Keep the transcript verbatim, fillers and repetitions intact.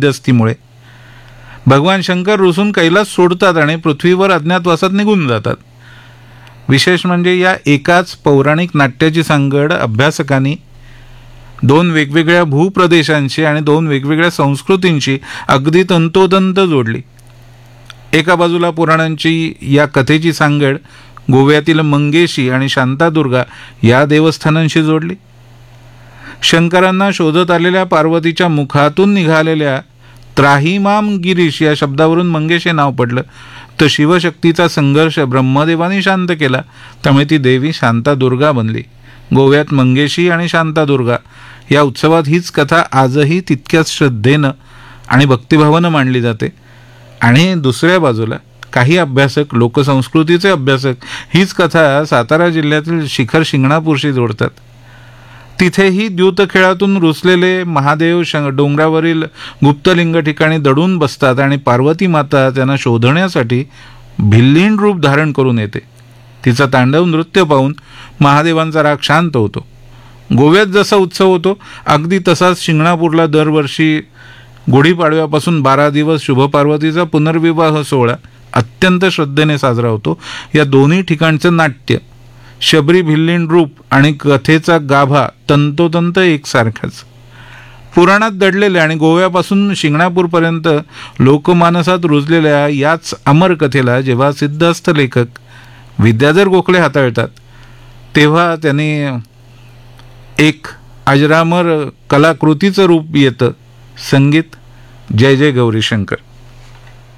मध्यस्थीमुळे भगवान शंकर रुसून कैलास सोडतात आणि पृथ्वीवर अज्ञातवासात निघून जातात. विशेष म्हणजे या एकाच पौराणिक नाट्याची सांगड अभ्यासकांनी दोन वेगवेगळ्या भूप्रदेशांशी आणि दोन वेगवेगळ्या संस्कृतींशी अगदी तंतोतंत जोडली. एका बाजूला पुराणांची या कथेची सांगड गोव्यातील मंगेशी आणि शांतादुर्गा या देवस्थानांशी जोडली. शंकरांना शोधत आलेल्या पार्वतीच्या मुखातून निघालेल्या त्राहिमाम गिरीश या शब्दावरून मंगेश हे नाव पडलं. तर शिवशक्तीचा संघर्ष ब्रह्मदेवाने शांत केला, त्यामुळे ती देवी शांतादुर्गा बनली. गोव्यात मंगेशी आणि शांतादुर्गा या उत्सवात हीच कथा आजही तितक्याच श्रद्धेनं आणि भक्तिभावानं मांडली जाते. आणि दुसऱ्या बाजूला काही अभ्यासक, लोकसंस्कृतीचे अभ्यासक हीच कथा सातारा जिल्ह्यातील शिखर शिंगणापूरशी जोडतात. तिथेही द्यूतखेळातून रुसलेले महादेव श डोंगरावरील गुप्तलिंग ठिकाणी दडून बसतात आणि पार्वती माता त्यांना शोधण्यासाठी भिल्लीन रूप धारण करून येते. तिचा तांडव नृत्य पाहून महादेवांचा राग शांत होतो. गोव्यात जसा उत्सव होतो अगदी तसाच शिंगणापूरला दरवर्षी गुढीपाडव्यापासून बारा दिवस शुभपार्वतीचा पुनर्विवाह सोहळा अत्यंत श्रद्धेने साजरा होतो. या दोन्ही ठिकाणचं नाट्य, शबरी भिल्लीन रूप आणि कथेचा गाभा तंतोतंत एकसारखाच. पुराणात दडलेल्या आणि गोव्यापासून शिंगणापूरपर्यंत लोकमानसात रुजलेल्या याच अमर कथेला जेव्हा सिद्धहस्त लेखक विद्याधर गोखले हाताळतात तेव्हा त्याने एक अजरामर कलाकृतीचं रूप येतं. संगीत जय जय गौरी शंकर.